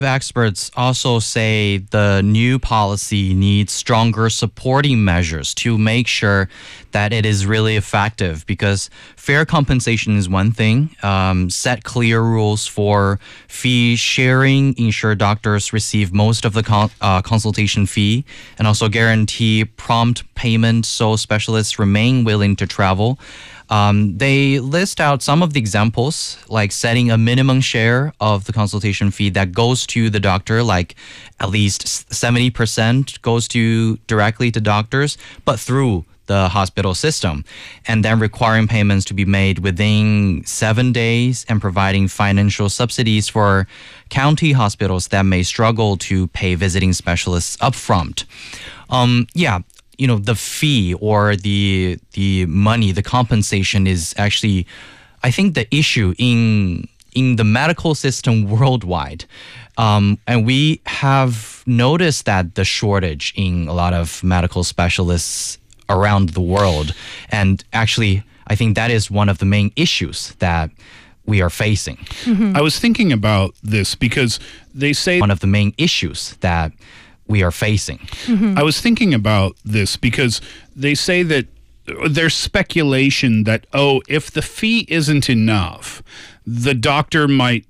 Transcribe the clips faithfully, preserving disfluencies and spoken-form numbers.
Experts also say the new policy needs stronger supporting measures to make sure that it is really effective, because fair compensation is one thing. Um, set clear rules for fee sharing, ensure doctors receive most of the con- uh, consultation fee, and also guarantee prompt payment so specialists remain willing to travel. Um, they list out some of the examples, like setting a minimum share of the consultation fee that goes to the doctor, like at least seventy percent goes to directly to doctors, but through the hospital system, and then requiring payments to be made within seven days and providing financial subsidies for county hospitals that may struggle to pay visiting specialists upfront. Um, yeah. You know, the fee or the the money, the compensation is actually, I think, the issue in in the medical system worldwide. Um, and we have noticed that the shortage in a lot of medical specialists around the world. And actually, I think that is one of the main issues that we are facing. Mm-hmm. I was thinking about this because they say one of the main issues that we are facing. Mm-hmm. I was thinking about this because they say that there's speculation that, oh, if the fee isn't enough, the doctor might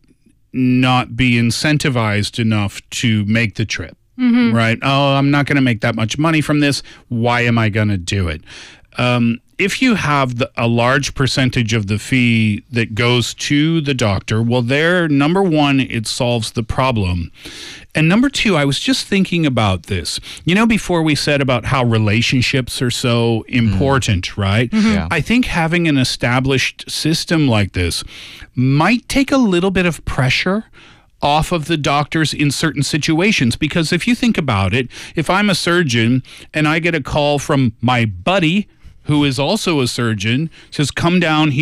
not be incentivized enough to make the trip, mm-hmm. right? Oh, I'm not going to make that much money from this. Why am I going to do it? Um, if you have the, a large percentage of the fee that goes to the doctor, well, there, number one, it solves the problem. And number two, I was just thinking about this. You know, before we said about how relationships are so important, mm. right? Mm-hmm. Yeah. I think having an established system like this might take a little bit of pressure off of the doctors in certain situations. Because if you think about it, if I'm a surgeon and I get a call from my buddy who is also a surgeon, says, come down here.